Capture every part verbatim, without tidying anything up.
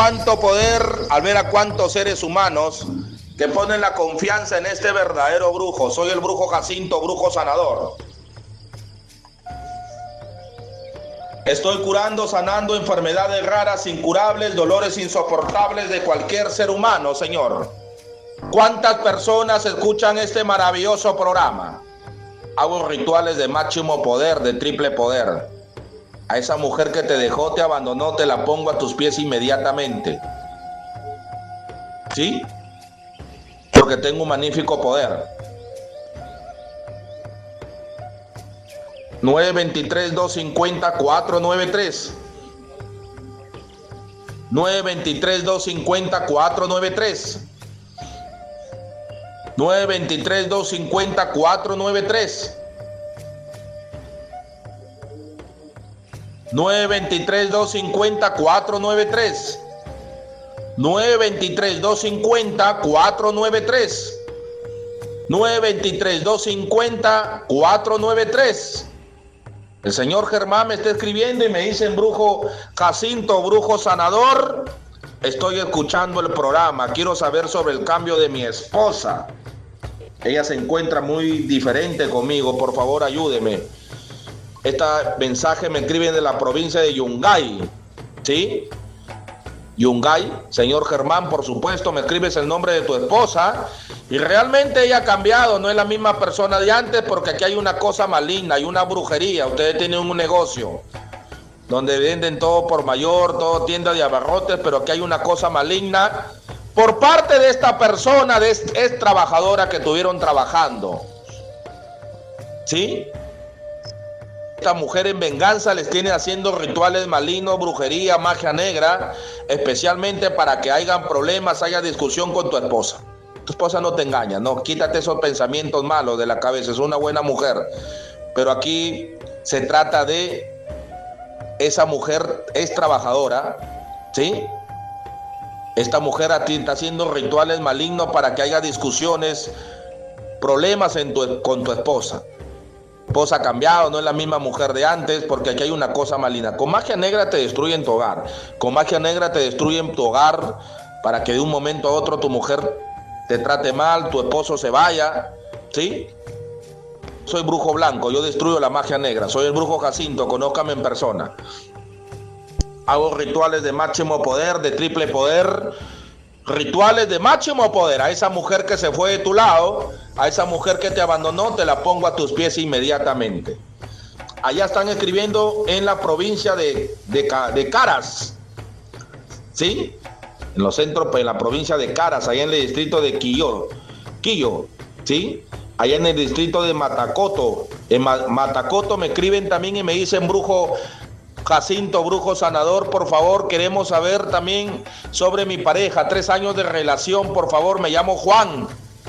Cuánto poder al ver a cuántos seres humanos que ponen la confianza en este verdadero brujo. Soy el brujo Jacinto, brujo sanador. Estoy curando, sanando enfermedades raras, incurables, dolores insoportables de cualquier ser humano, Señor. ¿Cuántas personas escuchan este maravilloso programa? Hago rituales de máximo poder, de triple poder. A esa mujer que te dejó, te abandonó, te la pongo a tus pies inmediatamente. ¿Sí? Porque tengo un magnífico poder. nueve veintitrés, doscientos cincuenta, cuatrocientos noventa y tres. nueve veintitrés, doscientos cincuenta, cuatrocientos noventa y tres. nueve veintitrés, doscientos cincuenta, cuatrocientos noventa y tres. nueve veintitrés, doscientos cincuenta, cuatrocientos noventa y tres. nueve veintitrés, doscientos cincuenta, cuatrocientos noventa y tres. nueve veintitrés, doscientos cincuenta, cuatrocientos noventa y tres. El señor Germán me está escribiendo y me dice: brujo Jacinto, brujo sanador, estoy escuchando el programa, quiero saber sobre el cambio de mi esposa. Ella se encuentra muy diferente conmigo, por favor ayúdeme. Este mensaje me escriben de la provincia de Yungay, ¿sí? Yungay, señor Germán, por supuesto, me escribes el nombre de tu esposa y realmente ella ha cambiado, no es la misma persona de antes, porque aquí hay una cosa maligna, hay una brujería. Ustedes tienen un negocio donde venden todo por mayor, todo tienda de abarrotes, pero aquí hay una cosa maligna por parte de esta persona, de esta ex trabajadora que estuvieron trabajando, ¿sí? Esta mujer en venganza les tiene haciendo rituales malignos, brujería, magia negra, especialmente para que hayan problemas, haya discusión con tu esposa. Tu esposa no te engaña, no, quítate esos pensamientos malos de la cabeza, es una buena mujer. Pero aquí se trata de esa mujer es trabajadora, ¿sí? Esta mujer a ti está haciendo rituales malignos para que haya discusiones, problemas en tu, con tu esposa. Esposa ha cambiado, no es la misma mujer de antes, porque aquí hay una cosa maligna. Con magia negra te destruyen tu hogar. Con magia negra te destruyen tu hogar para que de un momento a otro tu mujer te trate mal, tu esposo se vaya, ¿sí? Soy brujo blanco, yo destruyo la magia negra. Soy el brujo Jacinto, conózcame en persona. Hago rituales de máximo poder, de triple poder. Rituales de máximo poder. A esa mujer que se fue de tu lado, a esa mujer que te abandonó, te la pongo a tus pies inmediatamente. Allá están escribiendo en la provincia de, de, de Caras, ¿sí? En los centros, en la provincia de Caras, allá en el distrito de Quillo, Quillo, ¿sí? Allá en el distrito de Matacoto. En Ma Matacoto me escriben también y me dicen: brujo Jacinto, brujo sanador, por favor, queremos saber también sobre mi pareja, tres años de relación, por favor, me llamo Juan,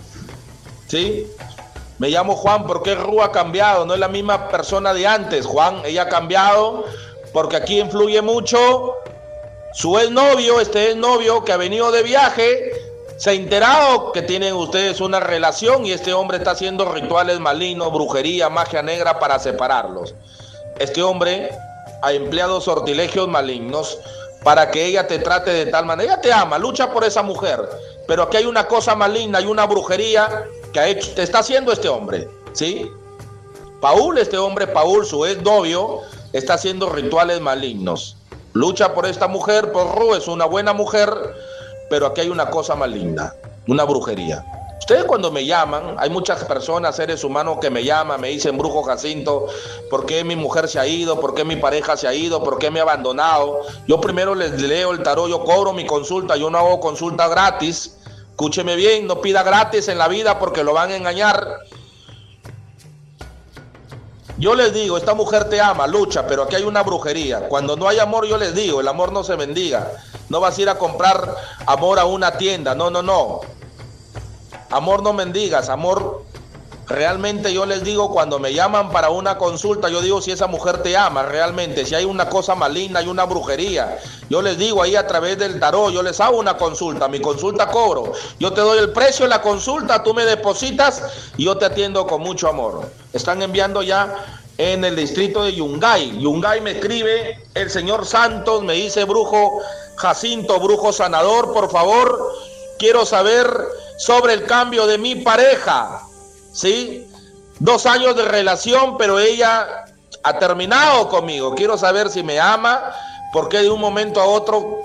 ¿sí? Me llamo Juan porque Ru ha cambiado, no es la misma persona de antes, Juan, ella ha cambiado porque aquí influye mucho su exnovio, este exnovio que ha venido de viaje, se ha enterado que tienen ustedes una relación y este hombre está haciendo rituales malignos, brujería, magia negra para separarlos. Este hombre ha empleado sortilegios malignos para que ella te trate de tal manera. Ella te ama, lucha por esa mujer, pero aquí hay una cosa maligna, hay una brujería que ha hecho, te está haciendo este hombre, ¿sí? Paul, este hombre, Paul, su ex novio, está haciendo rituales malignos. Lucha por esta mujer, por Ru, es una buena mujer, pero aquí hay una cosa maligna, una brujería. Ustedes cuando me llaman, hay muchas personas, seres humanos que me llaman, me dicen: brujo Jacinto, ¿por qué mi mujer se ha ido? ¿Por qué mi pareja se ha ido? ¿Por qué me ha abandonado? Yo primero les leo el tarot, yo cobro mi consulta, yo no hago consulta gratis. Escúcheme bien, no pida gratis en la vida porque lo van a engañar. Yo les digo: esta mujer te ama, lucha, pero aquí hay una brujería. Cuando no hay amor, yo les digo, el amor no se bendiga. No vas a ir a comprar amor a una tienda, no, no, no. Amor no mendigas, amor realmente. Yo les digo, cuando me llaman para una consulta, yo digo si esa mujer te ama realmente, si hay una cosa maligna, hay una brujería. Yo les digo ahí a través del tarot, yo les hago una consulta, mi consulta cobro. Yo te doy el precio de la consulta, tú me depositas y yo te atiendo con mucho amor. Están enviando ya en el distrito de Yungay. Yungay me escribe el señor Santos, me dice: brujo Jacinto, brujo sanador, por favor, quiero saber sobre el cambio de mi pareja, ¿sí? Dos años de relación, pero ella ha terminado conmigo. Quiero saber si me ama, porque de un momento a otro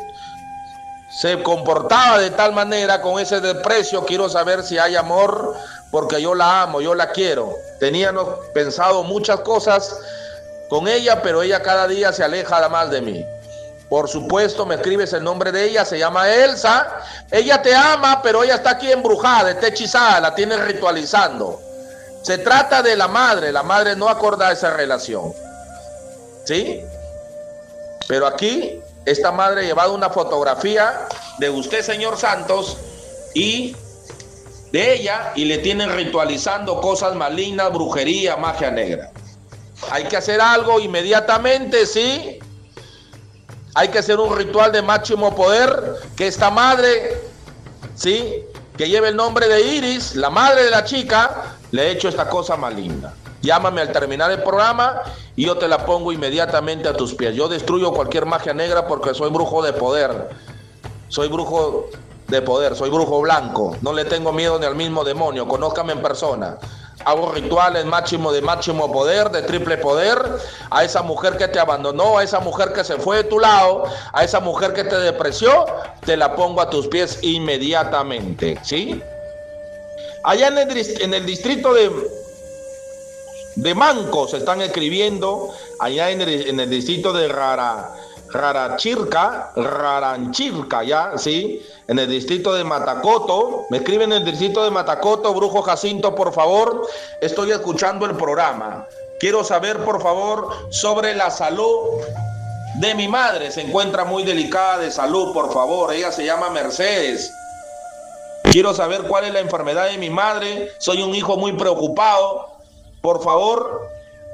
se comportaba de tal manera con ese desprecio. Quiero saber si hay amor, porque yo la amo, yo la quiero. Teníamos pensado muchas cosas con ella, pero ella cada día se aleja más de mí. Por supuesto, me escribes el nombre de ella, se llama Elsa. Ella te ama, pero ella está aquí embrujada, está hechizada, la tiene ritualizando. Se trata de la madre, la madre no acorda esa relación, ¿sí? Pero aquí, esta madre ha llevado una fotografía de usted, señor Santos, y de ella, y le tienen ritualizando cosas malignas, brujería, magia negra. Hay que hacer algo inmediatamente, ¿sí? Hay que hacer un ritual de máximo poder, que esta madre, ¿sí?, que lleve el nombre de Iris, la madre de la chica, le he hecho esta cosa maligna. Llámame al terminar el programa y yo te la pongo inmediatamente a tus pies. Yo destruyo cualquier magia negra porque soy brujo de poder. Soy brujo de poder, soy brujo blanco. No le tengo miedo ni al mismo demonio. Conózcame en persona. Hago rituales máximo de máximo poder, de triple poder, a esa mujer que te abandonó, a esa mujer que se fue de tu lado, a esa mujer que te despreció, te la pongo a tus pies inmediatamente, ¿sí? Allá en el, en el distrito de, de Manco se están escribiendo, allá en el, en el distrito de Rara, Rarachirca, Raranchirca, ya, ¿sí? En el distrito de Matacoto, me escriben en el distrito de Matacoto, brujo Jacinto, por favor, estoy escuchando el programa. Quiero saber, por favor, sobre la salud de mi madre. Se encuentra muy delicada de salud, por favor. Ella se llama Mercedes. Quiero saber cuál es la enfermedad de mi madre. Soy un hijo muy preocupado. Por favor,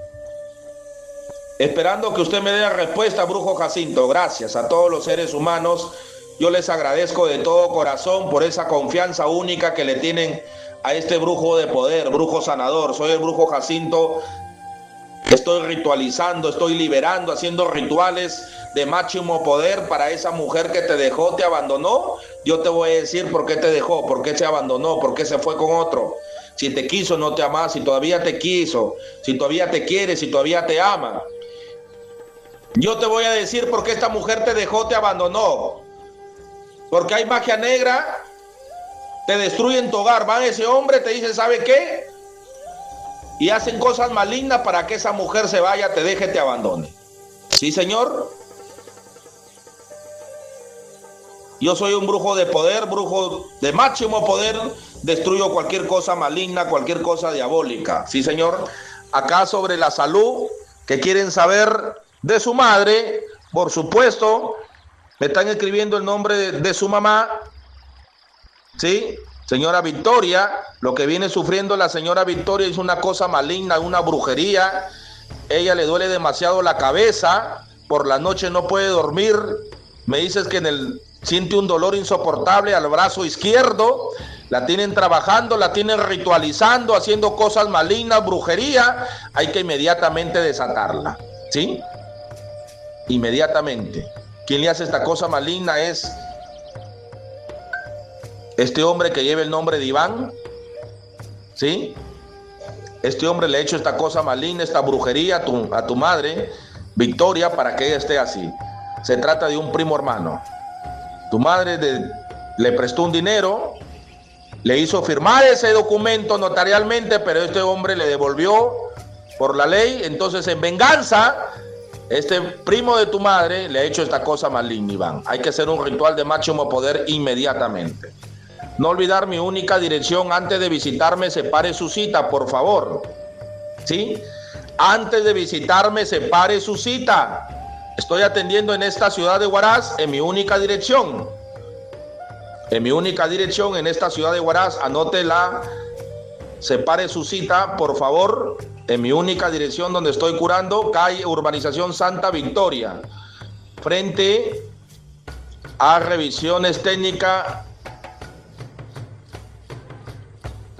esperando que usted me dé la respuesta, brujo Jacinto. Gracias a todos los seres humanos. Yo les agradezco de todo corazón por esa confianza única que le tienen a este brujo de poder, brujo sanador. Soy el brujo Jacinto. Estoy ritualizando, estoy liberando, haciendo rituales de máximo poder para esa mujer que te dejó, te abandonó. Yo te voy a decir por qué te dejó, por qué se abandonó, por qué se fue con otro. Si te quiso, no te ama, si todavía te quiso, si todavía te quiere, si todavía te ama. Yo te voy a decir por qué esta mujer te dejó, te abandonó. Porque hay magia negra, te destruyen tu hogar. Va ese hombre, te dice, ¿sabe qué? Y hacen cosas malignas para que esa mujer se vaya, te deje, te abandone. ¿Sí, señor? Yo soy un brujo de poder, brujo de máximo poder. Destruyo cualquier cosa maligna, cualquier cosa diabólica. ¿Sí, señor? Acá sobre la salud, que quieren saber de su madre, por supuesto, me están escribiendo el nombre de, de su mamá, ¿sí? Señora Victoria, lo que viene sufriendo la señora Victoria es una cosa maligna, una brujería. Ella le duele demasiado la cabeza, por la noche no puede dormir. Me dices que en el siente un dolor insoportable al brazo izquierdo. La tienen trabajando, la tienen ritualizando, haciendo cosas malignas, brujería. Hay que inmediatamente desatarla, ¿sí? Inmediatamente. Quien le hace esta cosa maligna es este hombre que lleva el nombre de Iván, ¿sí? Este hombre le ha hecho esta cosa maligna, esta brujería a tu, a tu madre, Victoria, para que ella esté así. Se trata de un primo hermano. Tu madre de, le prestó un dinero, le hizo firmar ese documento notarialmente, pero este hombre le devolvió por la ley. Entonces, en venganza, este primo de tu madre le ha hecho esta cosa maligna, Iván. Hay que hacer un ritual de máximo poder inmediatamente. No olvidar mi única dirección. Antes de visitarme, separe su cita, por favor. ¿Sí? Antes de visitarme, separe su cita. Estoy atendiendo en esta ciudad de Huaraz, en mi única dirección. En mi única dirección, en esta ciudad de Huaraz, anótela. Separe su cita, por favor. En mi única dirección donde estoy curando, calle Urbanización Santa Victoria, frente a Revisiones Técnicas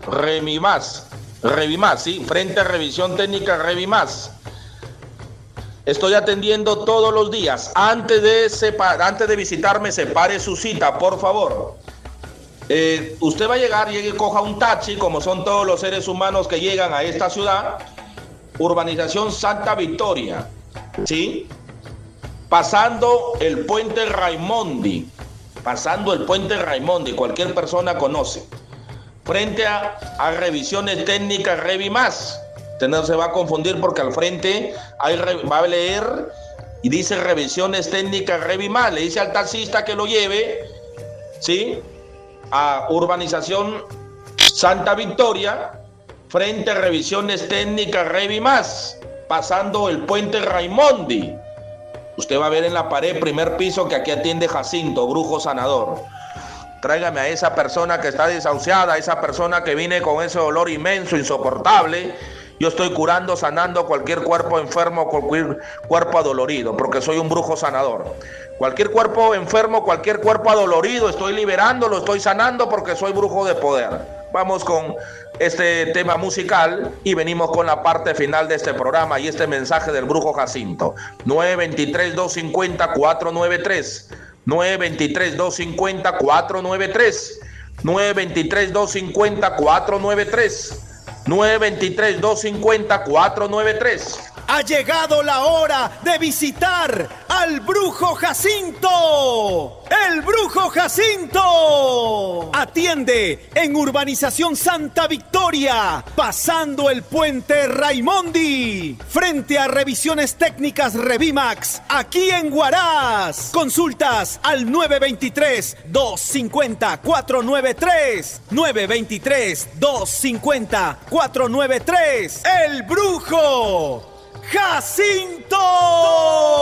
Revimás, Revimás, sí, frente a Revisión Técnica Revimás. Estoy atendiendo todos los días. Antes de, separ, antes de visitarme, separe su cita, por favor. Eh, usted va a llegar, llegue y coja un taxi, como son todos los seres humanos que llegan a esta ciudad. Urbanización Santa Victoria, ¿sí? Pasando el puente Raimondi. Pasando el puente Raimondi, cualquier persona conoce. Frente a, a revisiones técnicas Revimás. Usted no se va a confundir porque al frente hay, va a leer y dice revisiones técnicas Revimás. Le dice al taxista que lo lleve, ¿sí?, a Urbanización Santa Victoria, frente a revisiones técnicas Revimás, pasando el puente Raimondi. Usted va a ver en la pared, primer piso, que aquí atiende Jacinto, brujo sanador. Tráigame a esa persona que está desahuciada, a esa persona que viene con ese dolor inmenso, insoportable. Yo estoy curando, sanando cualquier cuerpo enfermo, cualquier cuerpo adolorido, porque soy un brujo sanador. Cualquier cuerpo enfermo, cualquier cuerpo adolorido, estoy liberándolo, estoy sanando porque soy brujo de poder. Vamos con este tema musical y venimos con la parte final de este programa y este mensaje del brujo Jacinto. nueve dos tres, dos cinco cero, cuatro nueve tres. nueve dos tres, dos cinco cero, cuatro nueve tres. nueve dos tres, dos cinco cero, cuatro nueve tres. nueve dos tres, dos cinco cero, cuatro nueve tres. Ha llegado la hora de visitar al Brujo Jacinto. ¡El Brujo Jacinto! Atiende en Urbanización Santa Victoria, pasando el puente Raimondi, frente a Revisiones Técnicas Revimax, aquí en Huaraz. Consultas al nueve dos tres, dos cinco cero, cuatro nueve tres. nueve dos tres, dos cinco cero, cuatro nueve tres. ¡El Brujo Jacinto!